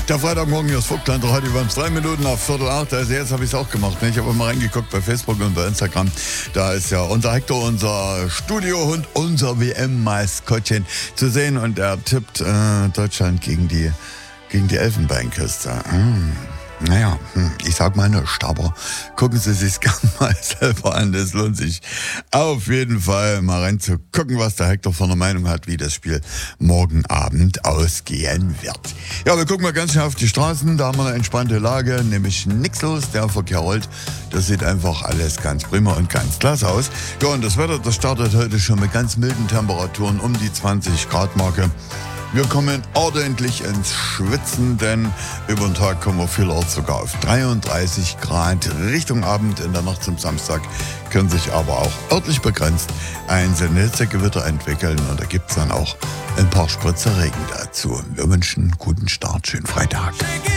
Der Freitagmorgen hier ist Vogtländer, heute waren es 3 Minuten nach 7:45, also jetzt habe ich es auch gemacht. Ne? Ich habe mal reingeguckt bei Facebook und bei Instagram. Da ist ja unser Hector, unser Studiohund, unser WM-Maskottchen zu sehen und er tippt Deutschland gegen die Elfenbeinküste. Naja, ich sag mal nichts, aber gucken Sie sich's gerne mal selber an, das lohnt sich auf jeden Fall mal reinzugucken, was der Hector von der Meinung hat, wie das Spiel morgen Abend ausgehen wird. Ja, wir gucken mal ganz schnell auf die Straßen, da haben wir eine entspannte Lage, nämlich nichts los, der Verkehr rollt, das sieht einfach alles ganz prima und ganz klasse aus. Ja, und das Wetter, das startet heute schon mit ganz milden Temperaturen um die 20 Grad Marke. Wir kommen ordentlich ins Schwitzen, denn über den Tag kommen wir vielerorts sogar auf 33 Grad. Richtung Abend in der Nacht zum Samstag können sich aber auch örtlich begrenzt einzelne Hitzegewitter entwickeln und da gibt es dann auch ein paar Spritzer Regen dazu. Wir wünschen einen guten Start, schönen Freitag.